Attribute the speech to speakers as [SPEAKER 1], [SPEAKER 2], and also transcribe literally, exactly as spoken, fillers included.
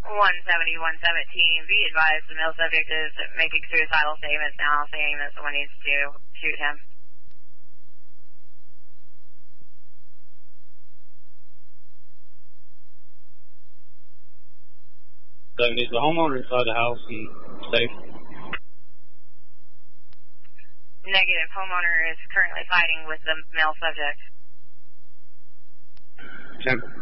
[SPEAKER 1] one seventy, one seventeen, be advised the male subject is making suicidal statements now, saying that someone needs to shoot him.
[SPEAKER 2] Seven, is the homeowner inside the house and safe?
[SPEAKER 1] Negative. Homeowner is currently fighting with the male subject.
[SPEAKER 2] Check.